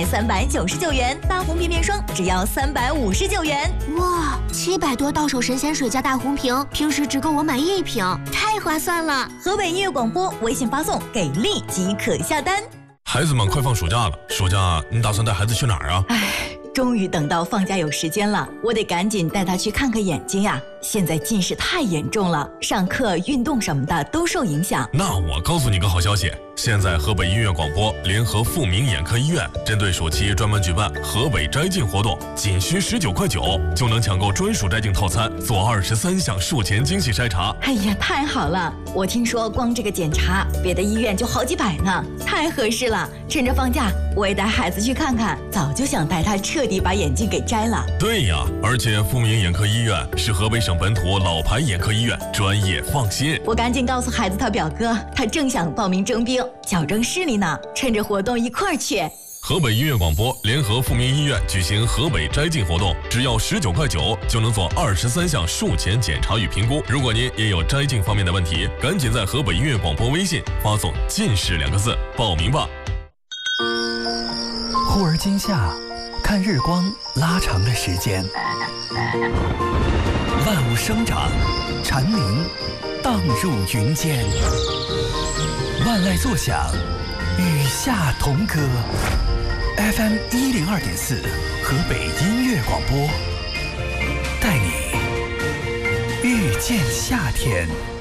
才399元，大红瓶面霜只要359元。 哇，700多到手神仙水加大红瓶，平时只够我买1瓶，太划算了。 河北音乐广播微信发送“给力”即可下单。 孩子们快放暑假了，暑假你打算带孩子去哪儿啊？ 终于等到放假有时间了，我得赶紧带他去看看眼睛呀。现在近视太严重了，上课、运动什么的都受影响。 那我告诉你个好消息，现在河北音乐广播联合富民眼科医院，针对暑期专门举办河北摘镜活动，仅需19.9块就能抢购专属摘镜套餐，做23项术前精细筛查。 哎呀，太好了！我听说光这个检查，别的医院就好几百呢，太合适了。趁着放假，我也带孩子去看看，早就想带他彻底把眼镜给摘了。 对呀，而且富民眼科医院是河北省本土老牌眼科医院，专业放心。 我赶紧告诉孩子他表哥，他正想报名征兵，矫正视力呢，趁着活动一块儿去。 河北音乐广播联合富民医院举行河北摘镜活动，只要19.9块就能做23项术前检查与评估。如果您也有摘镜方面的问题，赶紧在河北音乐广播微信发送“近视”2个字报名吧。 忽而今夏，看日光拉长了时间，万物生长，蝉鸣荡入云间，万籁作响，与夏同歌。FM 102.4，河北音乐广播，带你遇见夏天。